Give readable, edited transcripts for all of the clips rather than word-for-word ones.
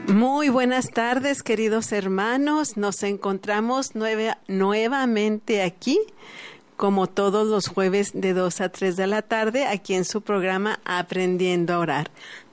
Muy buenas tardes, queridos hermanos. Nos encontramos nuevamente aquí, como todos los jueves de 2 a 3 de la tarde, aquí en su programa Aprendiendo a Orar.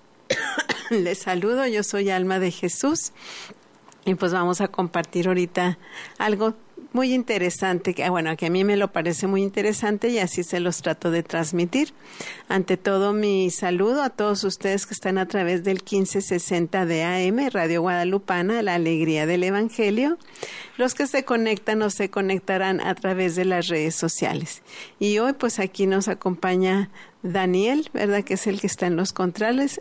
Les saludo, yo soy Alma de Jesús y pues vamos a compartir ahorita algo muy interesante, que a mí me lo parece muy interesante y así se los trato de transmitir. Ante todo, mi saludo a todos ustedes que están a través del 1560 de AM, Radio Guadalupana, la alegría del Evangelio. Los que se conectan o se conectarán a través de las redes sociales. Y hoy pues aquí nos acompaña Daniel, ¿verdad? Que es el que está en los controles.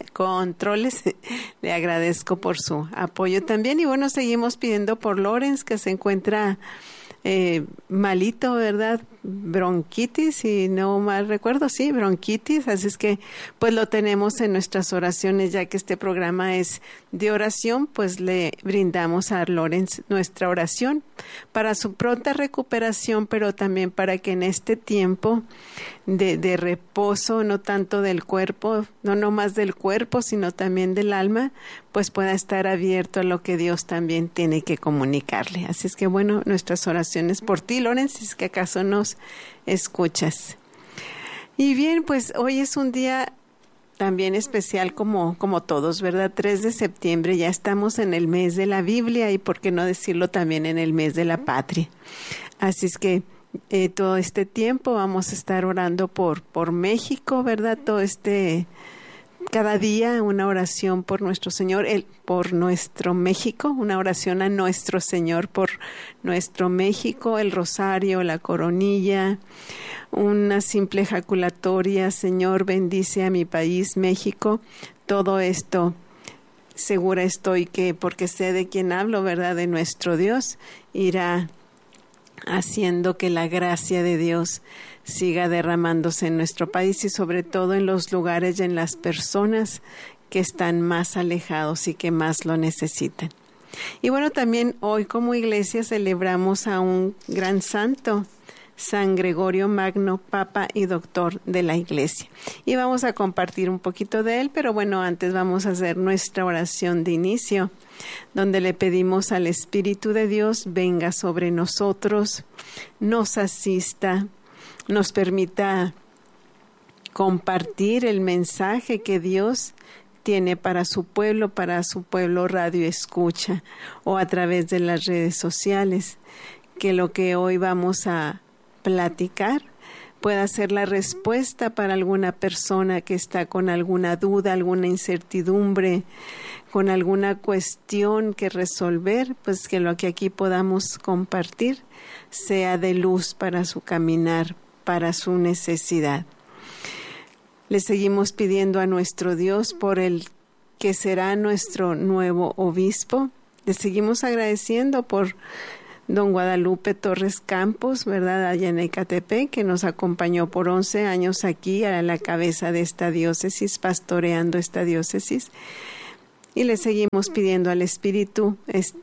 Le agradezco por su apoyo también. Y bueno, seguimos pidiendo por Lorenz, que se encuentra malito, ¿verdad? Bronquitis, si no mal recuerdo, sí, bronquitis, así es que pues lo tenemos en nuestras oraciones, ya que este programa es de oración, pues le brindamos a Lorenz nuestra oración para su pronta recuperación, pero también para que en este tiempo de reposo, no tanto del cuerpo, no más del cuerpo, sino también del alma, pues pueda estar abierto a lo que Dios también tiene que comunicarle. Así es que bueno, nuestras oraciones por ti, Lorenz, si es que acaso nos escuchas. Y bien, pues hoy es un día también especial como todos, ¿verdad? 3 de septiembre, ya estamos en el mes de la Biblia y por qué no decirlo también en el mes de la patria. Así es que todo este tiempo vamos a estar orando por México, ¿verdad? Cada día una oración por nuestro Señor, por nuestro México, una oración a nuestro Señor por nuestro México, el rosario, la coronilla, una simple ejaculatoria, Señor, bendice a mi país, México. Todo esto, segura estoy que, porque sé de quién hablo, ¿verdad? De nuestro Dios, irá haciendo que la gracia de Dios siga derramándose en nuestro país y sobre todo en los lugares y en las personas que están más alejados y que más lo necesitan. Y bueno, también hoy como iglesia celebramos a un gran santo, San Gregorio Magno, Papa y Doctor de la Iglesia. Y vamos a compartir un poquito de él, pero bueno, antes vamos a hacer nuestra oración de inicio, donde le pedimos al Espíritu de Dios venga sobre nosotros, nos asista, nos permita compartir el mensaje que Dios tiene para su pueblo radio escucha o a través de las redes sociales, que lo que hoy vamos a platicar pueda ser la respuesta para alguna persona que está con alguna duda, alguna incertidumbre, con alguna cuestión que resolver, pues que lo que aquí podamos compartir sea de luz para su caminar, para su necesidad. Le seguimos pidiendo a nuestro Dios por el que será nuestro nuevo obispo. Le seguimos agradeciendo por don Guadalupe Torres Campos, ¿verdad? Allá en Ecatepec, que nos acompañó por 11 años aquí a la cabeza de esta diócesis, pastoreando esta diócesis. Y le seguimos pidiendo al Espíritu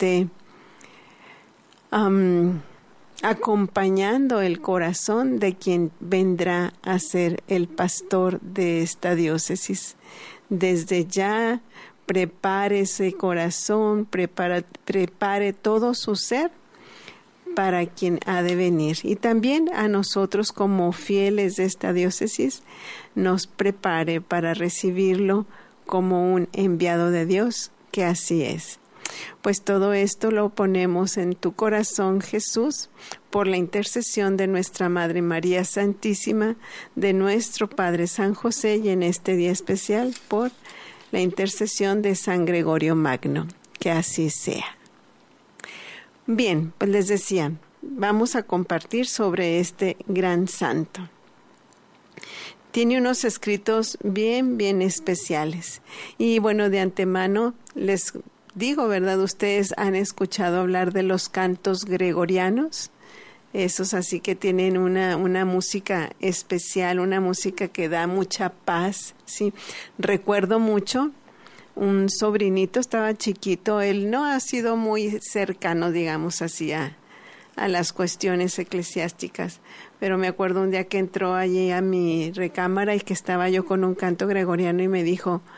acompañando el corazón de quien vendrá a ser el pastor de esta diócesis. Desde ya, prepare ese corazón, prepare todo su ser para quien ha de venir. Y también a nosotros como fieles de esta diócesis, nos prepare para recibirlo como un enviado de Dios, que así es. Pues todo esto lo ponemos en tu corazón, Jesús, por la intercesión de nuestra Madre María Santísima, de nuestro Padre San José y en este día especial por la intercesión de San Gregorio Magno. Que así sea. Bien, pues les decía, vamos a compartir sobre este gran santo. Tiene unos escritos bien especiales. Y bueno, de antemano les digo, ¿verdad? Ustedes han escuchado hablar de los cantos gregorianos. Esos así que tienen una música especial, una música que da mucha paz, ¿sí? Recuerdo mucho un sobrinito, estaba chiquito, él no ha sido muy cercano, digamos así, a las cuestiones eclesiásticas, pero me acuerdo un día que entró allí a mi recámara y que estaba yo con un canto gregoriano y me dijo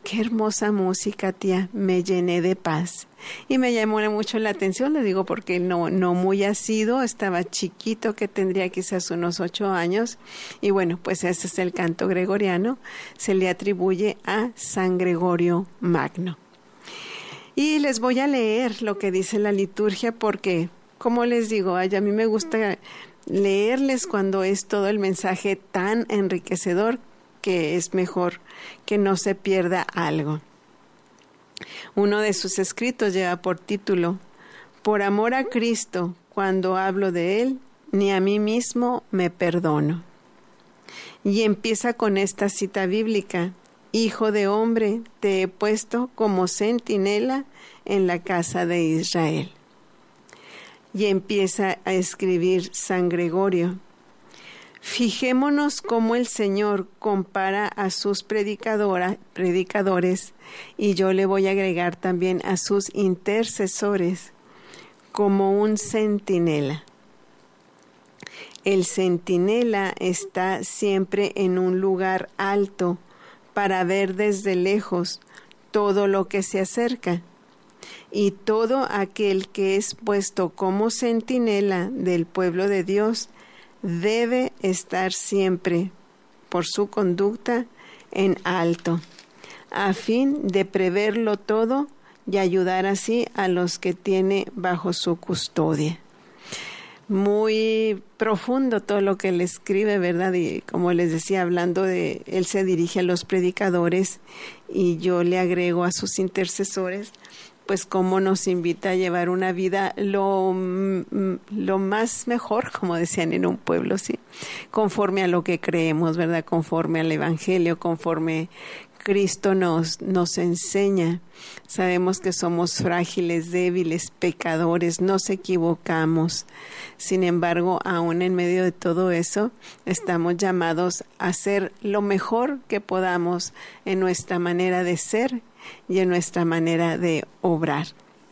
qué hermosa música, tía, me llené de paz. Y me llamó mucho la atención, le digo, porque no muy asiduo, estaba chiquito, que tendría quizás unos 8 años. Y bueno, pues ese es el canto gregoriano, se le atribuye a San Gregorio Magno. Y les voy a leer lo que dice la liturgia porque, como les digo, a mí me gusta leerles cuando es todo el mensaje tan enriquecedor que es mejor que no se pierda algo. Uno de sus escritos lleva por título: Por amor a Cristo, cuando hablo de Él, ni a mí mismo me perdono. Y empieza con esta cita bíblica: Hijo de hombre, te he puesto como centinela en la casa de Israel. Y empieza a escribir San Gregorio: Fijémonos cómo el Señor compara a sus predicadores, y yo le voy a agregar también a sus intercesores, como un centinela. El centinela está siempre en un lugar alto para ver desde lejos todo lo que se acerca. Y todo aquel que es puesto como centinela del pueblo de Dios debe estar siempre, por su conducta, en alto, a fin de preverlo todo y ayudar así a los que tiene bajo su custodia. Muy profundo todo lo que él escribe, ¿verdad? Y como les decía, hablando de, él se dirige a los predicadores y yo le agrego a sus intercesores, pues cómo nos invita a llevar una vida lo más mejor, como decían en un pueblo, sí, conforme a lo que creemos, ¿verdad? Conforme al Evangelio, conforme Cristo nos enseña. Sabemos que somos frágiles, débiles, pecadores, nos equivocamos. Sin embargo, aún en medio de todo eso, estamos llamados a hacer lo mejor que podamos en nuestra manera de ser y en nuestra manera de obrar.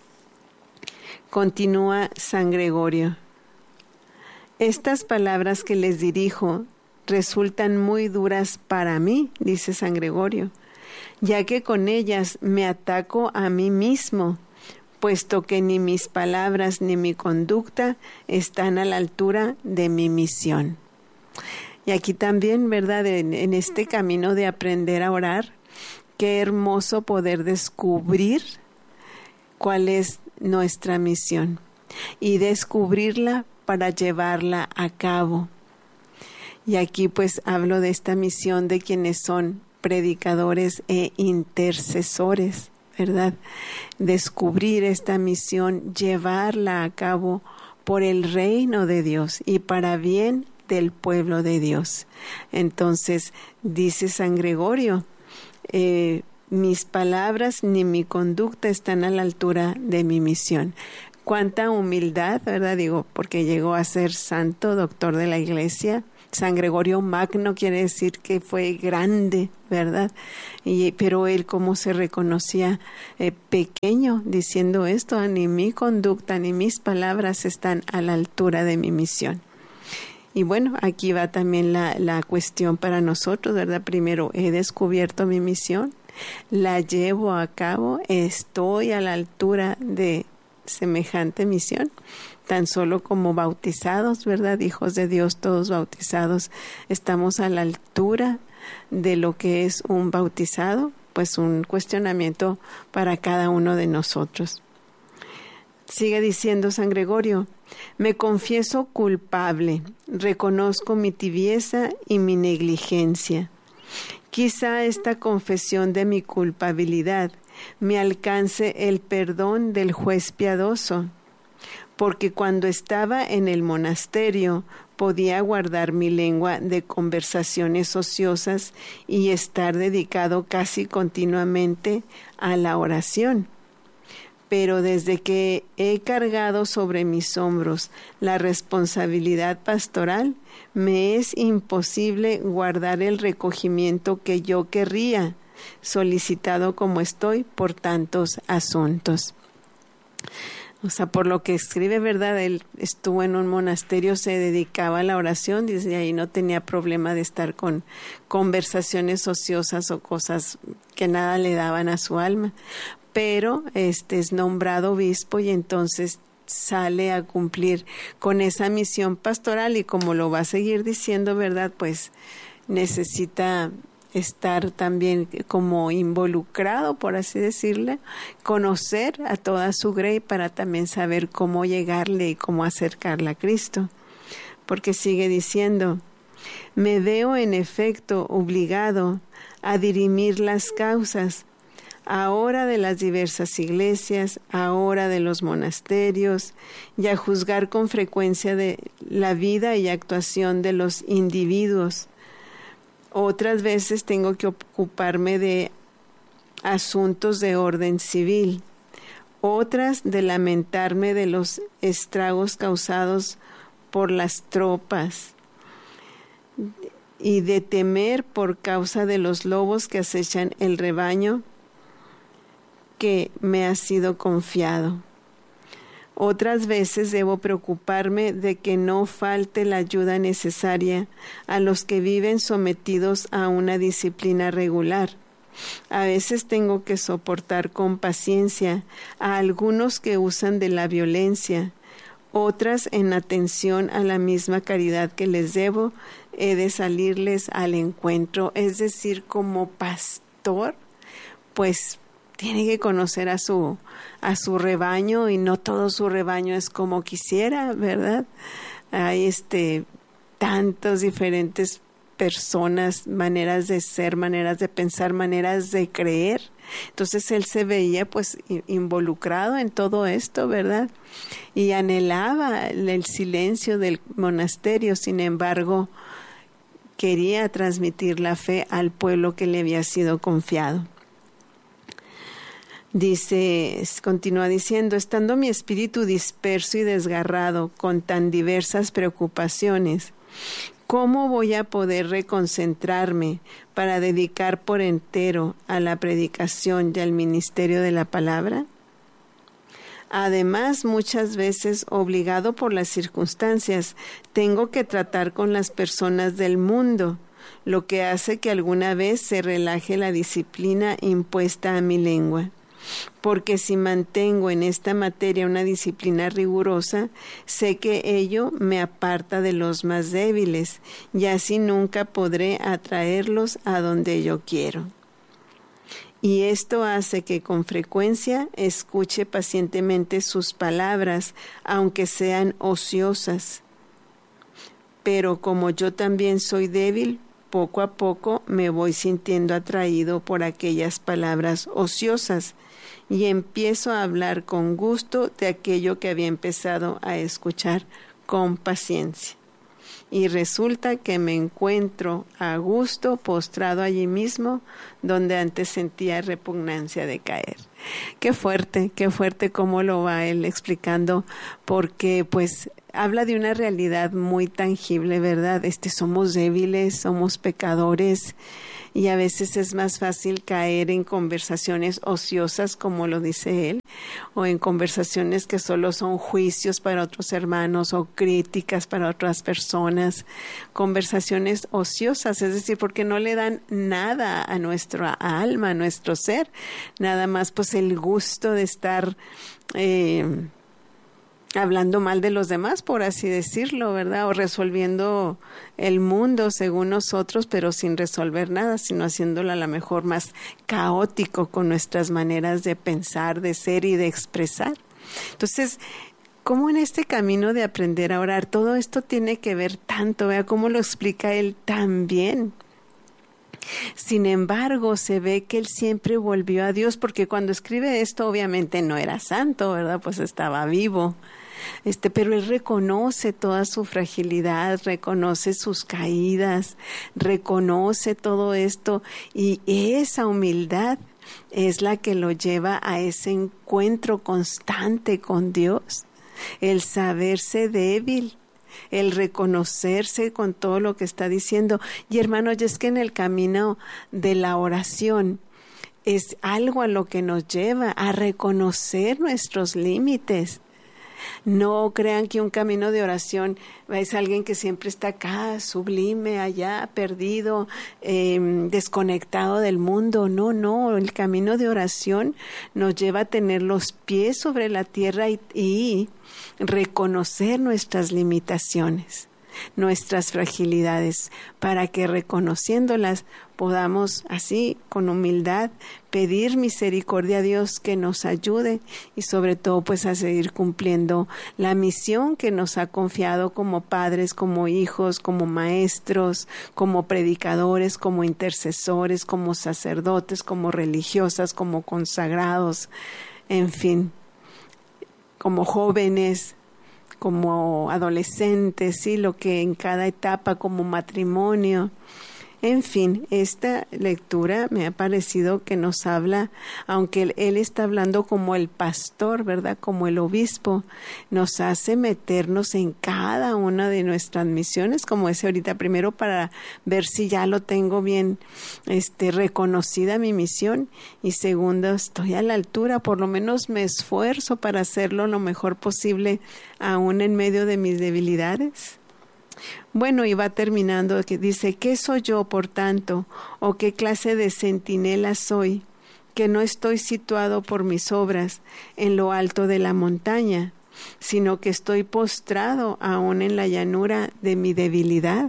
Continúa San Gregorio: Estas palabras que les dirijo resultan muy duras para mí, dice San Gregorio, ya que con ellas me ataco a mí mismo, puesto que ni mis palabras ni mi conducta están a la altura de mi misión. Y aquí también, ¿verdad? En este camino de aprender a orar, qué hermoso poder descubrir cuál es nuestra misión y descubrirla para llevarla a cabo. Y aquí pues hablo de esta misión de quienes son predicadores e intercesores, ¿verdad? Descubrir esta misión, llevarla a cabo por el reino de Dios y para bien del pueblo de Dios. Entonces, dice San Gregorio, mis palabras ni mi conducta están a la altura de mi misión. Cuánta humildad, ¿verdad? Digo, porque llegó a ser santo, doctor de la Iglesia. San Gregorio Magno quiere decir que fue grande, ¿verdad? Pero él cómo se reconocía pequeño diciendo esto: ni mi conducta ni mis palabras están a la altura de mi misión. Y bueno, aquí va también la cuestión para nosotros, ¿verdad? Primero, he descubierto mi misión, la llevo a cabo, estoy a la altura de semejante misión, tan solo como bautizados, ¿verdad? Hijos de Dios, todos bautizados, estamos a la altura de lo que es un bautizado, pues un cuestionamiento para cada uno de nosotros. Sigue diciendo San Gregorio: me confieso culpable, reconozco mi tibieza y mi negligencia. Quizá esta confesión de mi culpabilidad me alcance el perdón del juez piadoso, porque cuando estaba en el monasterio podía guardar mi lengua de conversaciones ociosas y estar dedicado casi continuamente a la oración. Pero desde que he cargado sobre mis hombros la responsabilidad pastoral, me es imposible guardar el recogimiento que yo querría, solicitado como estoy por tantos asuntos. O sea, por lo que escribe, ¿verdad? Él estuvo en un monasterio, se dedicaba a la oración, dice, y ahí no tenía problema de estar con conversaciones ociosas o cosas que nada le daban a su alma. Pero es nombrado obispo y entonces sale a cumplir con esa misión pastoral y como lo va a seguir diciendo, ¿verdad? Pues necesita estar también como involucrado, por así decirle, conocer a toda su grey para también saber cómo llegarle y cómo acercarla a Cristo. Porque sigue diciendo, me veo en efecto obligado a dirimir las causas, ahora de las diversas iglesias, ahora de los monasterios, y a juzgar con frecuencia de la vida y actuación de los individuos. Otras veces tengo que ocuparme de asuntos de orden civil, otras de lamentarme de los estragos causados por las tropas y de temer por causa de los lobos que acechan el rebaño que me ha sido confiado. Otras veces debo preocuparme de que no falte la ayuda necesaria a los que viven sometidos a una disciplina regular. A veces tengo que soportar con paciencia a algunos que usan de la violencia. Otras, en atención a la misma caridad que les debo, he de salirles al encuentro. Es decir, como pastor, pues tiene que conocer a su rebaño y no todo su rebaño es como quisiera, ¿verdad? Hay tantas diferentes personas, maneras de ser, maneras de pensar, maneras de creer. Entonces él se veía pues involucrado en todo esto, ¿verdad? Y anhelaba el silencio del monasterio, sin embargo, quería transmitir la fe al pueblo que le había sido confiado. Dice, continúa diciendo, estando mi espíritu disperso y desgarrado con tan diversas preocupaciones, ¿cómo voy a poder reconcentrarme para dedicar por entero a la predicación y al ministerio de la palabra? Además, muchas veces, obligado por las circunstancias, tengo que tratar con las personas del mundo, lo que hace que alguna vez se relaje la disciplina impuesta a mi lengua. Porque si mantengo en esta materia una disciplina rigurosa, sé que ello me aparta de los más débiles y así nunca podré atraerlos a donde yo quiero. Y esto hace que con frecuencia escuche pacientemente sus palabras, aunque sean ociosas. Pero como yo también soy débil, poco a poco me voy sintiendo atraído por aquellas palabras ociosas y empiezo a hablar con gusto de aquello que había empezado a escuchar con paciencia. Y resulta que me encuentro a gusto postrado allí mismo donde antes sentía repugnancia de caer. Qué fuerte cómo lo va él explicando, porque pues habla de una realidad muy tangible, ¿verdad? Somos débiles, somos pecadores y a veces es más fácil caer en conversaciones ociosas, como lo dice él, o en conversaciones que solo son juicios para otros hermanos o críticas para otras personas, conversaciones ociosas, es decir, porque no le dan nada a nuestra alma, a nuestro ser, nada más pues el gusto de estar hablando mal de los demás, por así decirlo, ¿verdad? O resolviendo el mundo según nosotros, pero sin resolver nada, sino haciéndolo a lo mejor más caótico con nuestras maneras de pensar, de ser y de expresar. Entonces, ¿cómo en este camino de aprender a orar todo esto tiene que ver tanto? Vea cómo lo explica él tan bien. Sin embargo, se ve que él siempre volvió a Dios, porque cuando escribe esto obviamente no era santo, ¿verdad? Pues estaba vivo. Pero él reconoce toda su fragilidad, reconoce sus caídas, reconoce todo esto, y esa humildad es la que lo lleva a ese encuentro constante con Dios, el saberse débil, el reconocerse con todo lo que está diciendo. Y hermanos, es que en el camino de la oración es algo a lo que nos lleva a reconocer nuestros límites. No crean que un camino de oración es alguien que siempre está acá, sublime, allá, perdido, desconectado del mundo. No, el camino de oración nos lleva a tener los pies sobre la tierra y reconocer nuestras limitaciones, nuestras fragilidades, para que reconociéndolas podamos así con humildad pedir misericordia a Dios que nos ayude y sobre todo pues a seguir cumpliendo la misión que nos ha confiado como padres, como hijos, como maestros, como predicadores, como intercesores, como sacerdotes, como religiosas, como consagrados, en fin, como jóvenes, como adolescentes, sí, lo que en cada etapa, como matrimonio. En fin, esta lectura me ha parecido que nos habla, aunque él está hablando como el pastor, ¿verdad? Como el obispo, nos hace meternos en cada una de nuestras misiones, como decía ahorita, primero para ver si ya lo tengo bien reconocida mi misión, y segundo, estoy a la altura, por lo menos me esfuerzo para hacerlo lo mejor posible, aún en medio de mis debilidades. Bueno, y va terminando, que dice, ¿qué soy yo, por tanto, o qué clase de centinela soy, que no estoy situado por mis obras en lo alto de la montaña, sino que estoy postrado aún en la llanura de mi debilidad?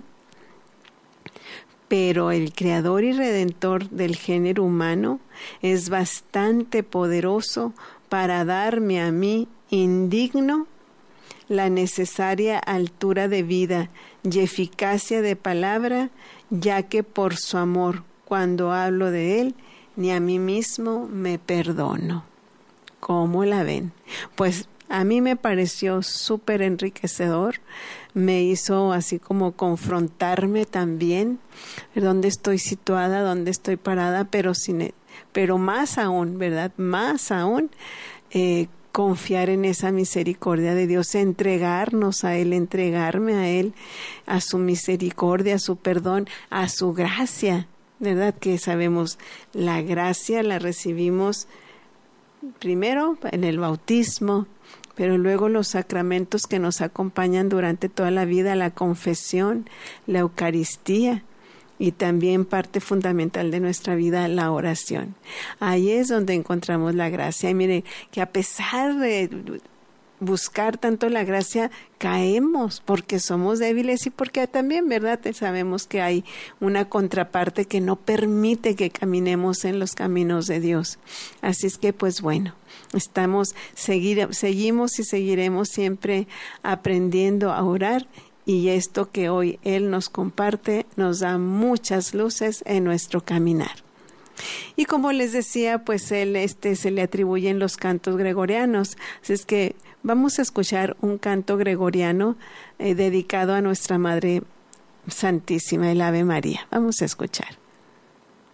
Pero el Creador y Redentor del género humano es bastante poderoso para darme a mí, indigno, la necesaria altura de vida y eficacia de palabra, ya que por su amor, cuando hablo de él, ni a mí mismo me perdono. ¿Cómo la ven? Pues a mí me pareció súper enriquecedor, me hizo así como confrontarme también, dónde estoy situada, dónde estoy parada, pero más aún, ¿verdad? Más aún, confiar en esa misericordia de Dios, entregarnos a Él, entregarme a Él, a su misericordia, a su perdón, a su gracia, ¿verdad? Que sabemos, la gracia la recibimos primero en el bautismo, pero luego los sacramentos que nos acompañan durante toda la vida, la confesión, la Eucaristía, y también parte fundamental de nuestra vida, la oración. Ahí es donde encontramos la gracia. Y mire, que a pesar de buscar tanto la gracia, caemos porque somos débiles y porque también, ¿verdad? Sabemos que hay una contraparte que no permite que caminemos en los caminos de Dios. Así es que, pues bueno, seguimos y seguiremos siempre aprendiendo a orar. Y esto que hoy Él nos comparte nos da muchas luces en nuestro caminar. Y como les decía, pues Él se le atribuyen los cantos gregorianos. Así es que vamos a escuchar un canto gregoriano dedicado a nuestra Madre Santísima, el Ave María. Vamos a escuchar.